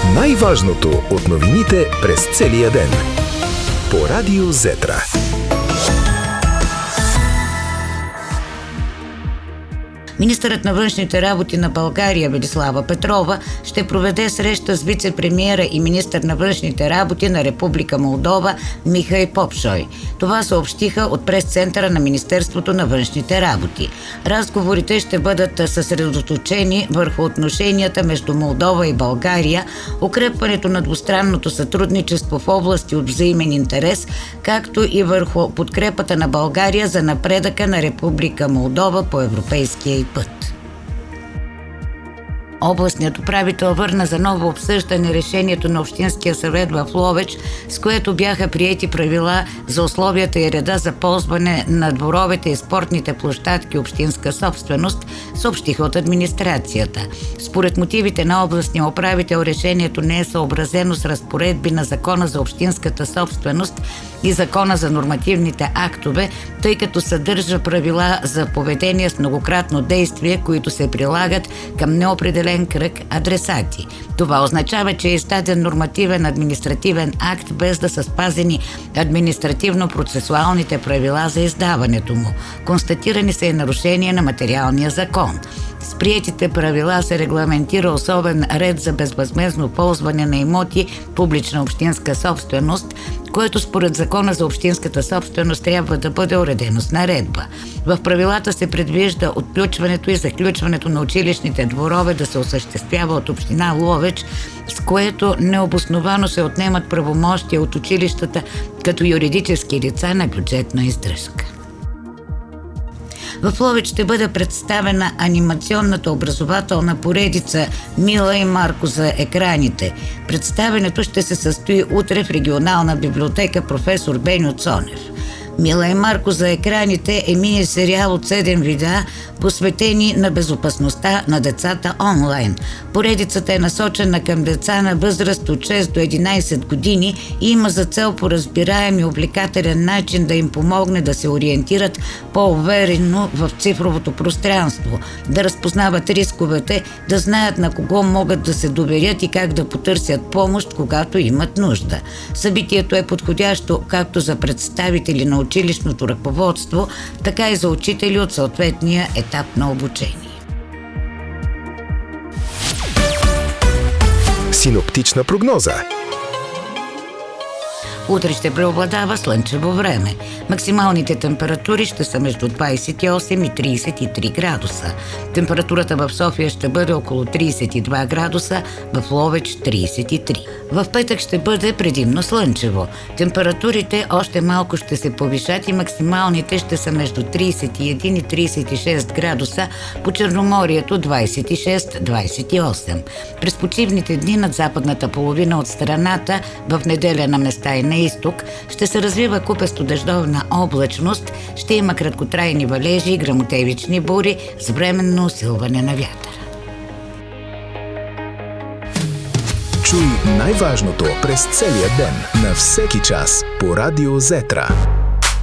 Най-важното от новините през целия ден. По Радио Зетра. Министърът на външните работи на България Велислава Петрова ще проведе среща с вице-премиера и министър на външните работи на Република Молдова Михаил Попшой. Това съобщиха от прес-центъра на Министерството на външните работи. Разговорите ще бъдат съсредоточени върху отношенията между Молдова и България, укрепването на двустранното сътрудничество в области от взаимен интерес, както и върху подкрепата на България за напредъка на Република Молдова по европейския път. Областният управител върна за ново обсъждане решението на Общинския съвет в Ловеч, с което бяха приети правила за условията и реда за ползване на дворовете и спортните площадки общинска собственост, съобщиха от администрацията. Според мотивите на областния управител, решението не е съобразено с разпоредби на Закона за общинската собственост и Закона за нормативните актове, тъй като съдържа правила за поведение с многократно действие, които се прилагат към неопределен кръг адресати. Това означава, че е издаден нормативен административен акт, без да са спазени административно-процесуалните правила за издаването му. Констатирани са и нарушения на материалния закон. С приетите правила се регламентира особен ред за безвъзмездно ползване на имоти публична общинска собственост, което според Закона за общинската собственост трябва да бъде уредено с наредба. В правилата се предвижда отключването и заключването на училищните дворове да се осъществява от община Ловеч, с което необосновано се отнемат правомощия от училищата като юридически лица на бюджетна издръжка. В Ловеч ще бъде представена анимационната образователна поредица «Мила и Марко за екраните». Представенето ще се състои утре в регионална библиотека професор Беньо Цонев. «Мила и Марко за екраните» е мини-сериал от 7 видеа, посветени на безопасността на децата онлайн. Поредицата е насочена към деца на възраст от 6 до 11 години и има за цел по разбираем и увлекателен начин да им помогне да се ориентират по-уверено в цифровото пространство, да разпознават рисковете, да знаят на кого могат да се доверят и как да потърсят помощ, когато имат нужда. Събитието е подходящо както за представители на училищното ръководство, така и за учители от съответния етап на обучение. Синоптична прогноза. Утре ще преобладава слънчево време. Максималните температури ще са между 28 и 33 градуса. Температурата в София ще бъде около 32 градуса, в Ловеч 33. В петък ще бъде предимно слънчево. Температурите още малко ще се повишат и максималните ще са между 31 и 36 градуса, по Черноморието 26-28. През почивните дни над западната половина от страната, в неделя на места и на изток, ще се развива купесто дъждовна облачност, ще има краткотрайни валежи и гръмотевични бури с временно усилване на вятъра. Чуй най-важното през целия ден, на всеки час по Радио Зетра.